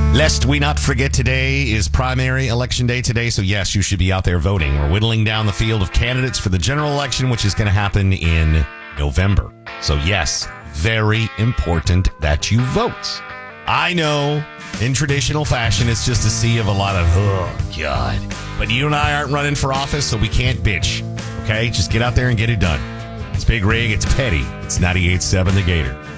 Lest we not forget, today is primary election day today, so yes, you should be out there voting. We're whittling down the field of candidates for the general election, which is going to happen in November. So yes, very important that you vote. I know, in traditional fashion, it's just a sea of a lot of, oh, God. But you and I aren't running for office, so we can't bitch. Okay? Just get out there and get it done. It's Big Rig, it's Petty. It's 98.7 The Gator.